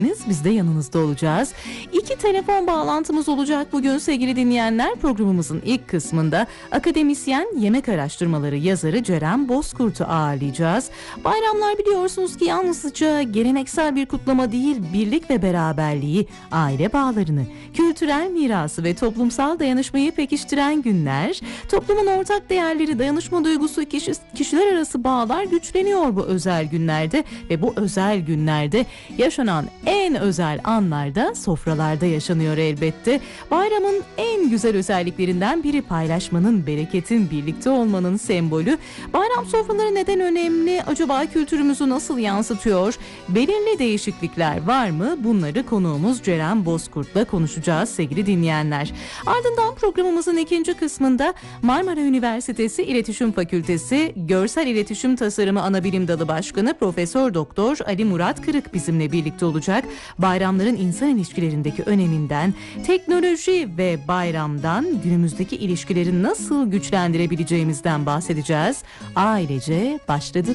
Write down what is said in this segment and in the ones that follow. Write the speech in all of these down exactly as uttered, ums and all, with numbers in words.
Biz de yanınızda olacağız. İki telefon bağlantımız olacak bugün sevgili dinleyenler. Programımızın ilk kısmında akademisyen, yemek araştırmaları yazarı Ceren Bozkurt'u ağırlayacağız. Bayramlar biliyorsunuz ki yalnızca geleneksel bir kutlama değil, birlik ve beraberliği, aile bağlarını, kültürel mirası ve toplumsal dayanışmayı pekiştiren günler. Toplumun ortak değerleri, dayanışma duygusu, kişi, kişiler arası bağlar güçleniyor bu özel günlerde ve bu özel günlerde yaşanan en özel anlarda sofralarda yaşanıyor elbette. Bayramın en güzel özelliklerinden biri paylaşmanın, bereketin, birlikte olmanın sembolü. Bayram sofraları neden önemli? Acaba kültürümüzü nasıl yansıtıyor? Belirli değişiklikler var mı? Bunları konuğumuz Ceren Bozkurt'la konuşacağız sevgili dinleyenler. Ardından programımızın ikinci kısmında Marmara Üniversitesi İletişim Fakültesi Görsel İletişim Tasarımı Anabilim Dalı Başkanı Profesör Doktor Ali Murat Kırık bizimle birlikte olacak. Bayramların insan ilişkilerindeki öneminden, teknoloji ve bayramdan günümüzdeki ilişkileri nasıl güçlendirebileceğimizden bahsedeceğiz. Ailece başladık.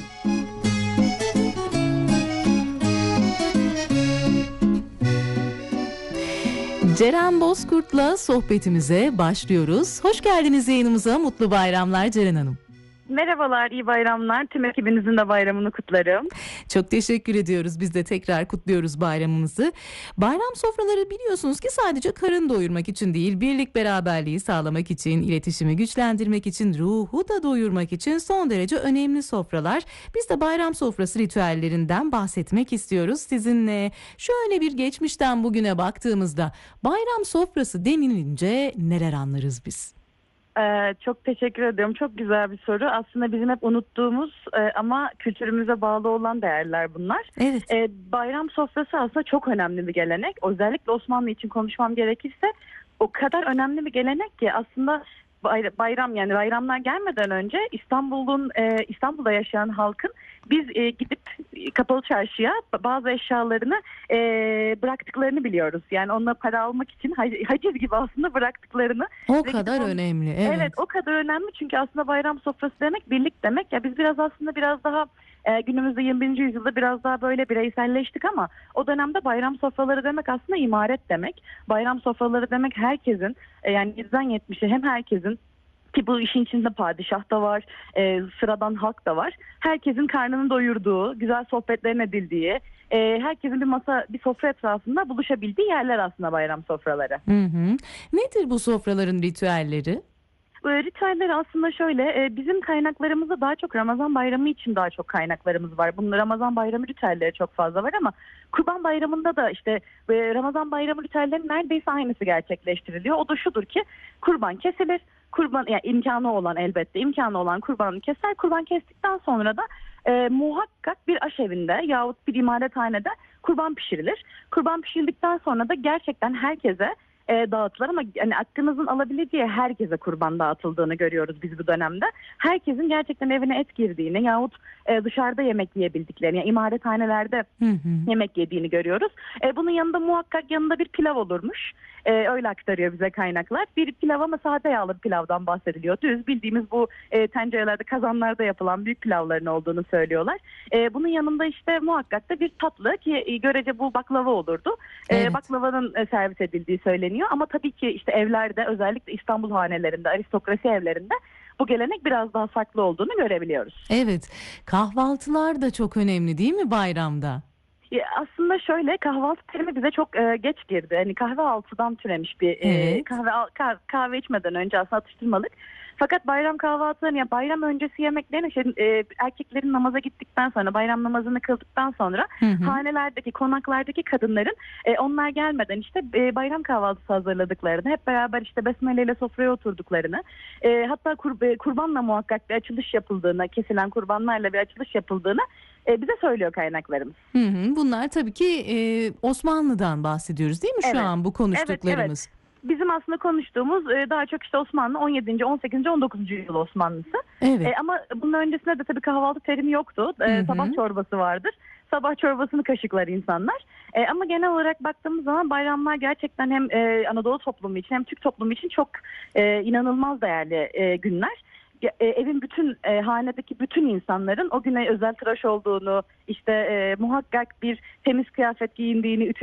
Ceren Bozkurt'la sohbetimize başlıyoruz. Hoş geldiniz yayınımıza. Mutlu bayramlar Ceren Hanım. Merhabalar, iyi bayramlar. Tüm ekibinizin de bayramını kutlarım. Çok teşekkür ediyoruz. Biz de tekrar kutluyoruz bayramımızı. Bayram sofraları biliyorsunuz ki sadece karın doyurmak için değil, birlik beraberliği sağlamak için, iletişimi güçlendirmek için, ruhu da doyurmak için son derece önemli sofralar. Biz de bayram sofrası ritüellerinden bahsetmek istiyoruz sizinle. Şöyle bir geçmişten bugüne baktığımızda bayram sofrası denilince neler anlarız biz? Ee, çok teşekkür ediyorum. Çok güzel bir soru. Aslında bizim hep unuttuğumuz e, ama kültürümüze bağlı olan değerler bunlar. Evet. Ee, bayram sofrası aslında çok önemli bir gelenek. Özellikle Osmanlı için konuşmam gerekirse o kadar önemli bir gelenek ki aslında bayram, yani bayramlar gelmeden önce İstanbul'un e, İstanbul'da yaşayan halkın biz e, gidip kapalı çarşıya bazı eşyalarını e, bıraktıklarını biliyoruz. Yani onunla para almak için haciz gibi aslında bıraktıklarını. O kadar on... önemli. Evet. Evet, o kadar önemli çünkü aslında bayram sofrası demek birlik demek. Ya biz biraz aslında biraz daha e, günümüzde yirmi birinci yüzyılda biraz daha böyle bireyselleştik ama o dönemde bayram sofraları demek aslında imaret demek. Bayram sofraları demek herkesin e, yani yediden yetmişe hem herkesin, ki bu işin içinde padişah da var, e, sıradan halk da var. Herkesin karnını doyurduğu, güzel sohbetlerin edildiği, e, herkesin bir masa, bir sofra etrafında buluşabildiği yerler aslında bayram sofraları. Hı hı. Nedir bu sofraların ritüelleri? Ritüeller aslında şöyle, bizim kaynaklarımızda daha çok Ramazan bayramı için daha çok kaynaklarımız var. Bunun Ramazan bayramı ritüelleri çok fazla var ama Kurban Bayramı'nda da işte Ramazan bayramı ritüellerinin neredeyse aynısı gerçekleştiriliyor. O da şudur ki kurban kesilir. Kurban, yani imkanı olan elbette imkanı olan kurbanı keser. Kurban kestikten sonra da e, muhakkak bir aşevinde yahut bir imarethanede kurban pişirilir. Kurban pişirildikten sonra da gerçekten herkese E, dağıtılır ama yani aklınızın alabileceği herkese kurban dağıtıldığını görüyoruz biz bu dönemde. Herkesin gerçekten evine et girdiğini yahut e, dışarıda yemek yiyebildiklerini, yani imarethanelerde hı hı. yemek yediğini görüyoruz. E, bunun yanında muhakkak yanında bir pilav olurmuş. E, öyle aktarıyor bize kaynaklar. Bir pilav ama sade yağlı bir pilavdan bahsediliyor. Düz bildiğimiz bu e, tencerelerde, kazanlarda yapılan büyük pilavların olduğunu söylüyorlar. E, bunun yanında işte muhakkak da bir tatlı ki e, görece bu baklava olurdu. E, evet. Baklavanın e, servis edildiği söyleniyor. Ama tabii ki işte evlerde, özellikle İstanbul hanelerinde, aristokrasi evlerinde bu gelenek biraz daha farklı olduğunu görebiliyoruz. Evet, kahvaltılar da çok önemli değil mi bayramda? Ya aslında şöyle, kahvaltı terimi bize çok e, geç girdi. Yani kahvaltıdan türemiş bir e, evet. kahve kahve, kahve içmeden önce aslında atıştırmalık. Fakat bayram kahvaltılarını, ya bayram öncesi yemeklerini işte, e, erkeklerin namaza gittikten sonra, bayram namazını kıldıktan sonra hı hı. hanelerdeki, konaklardaki kadınların e, onlar gelmeden işte e, bayram kahvaltısı hazırladıklarını, hep beraber işte besmele ile sofraya oturduklarını, e, hatta kur, e, kurbanla muhakkak bir açılış yapıldığını, kesilen kurbanlarla bir açılış yapıldığını e, bize söylüyor kaynaklarımız. Hı hı. Bunlar tabii ki e, Osmanlı'dan bahsediyoruz değil mi şu evet. an bu konuştuklarımız? Evet, evet. Bizim aslında konuştuğumuz daha çok işte Osmanlı on yedinci, on sekizinci, on dokuzuncu yüzyıl Osmanlısı. Evet. E, ama bunun öncesinde de tabii kahvaltı terimi yoktu. E, sabah çorbası vardır. Sabah çorbasını kaşıklar insanlar. E, ama genel olarak baktığımız zaman bayramlar gerçekten hem e, Anadolu toplumu için hem Türk toplumu için çok e, inanılmaz değerli e, günler. E, evin bütün e, hanedeki bütün insanların o güne özel tıraş olduğunu, işte e, muhakkak bir temiz kıyafet giyindiğini,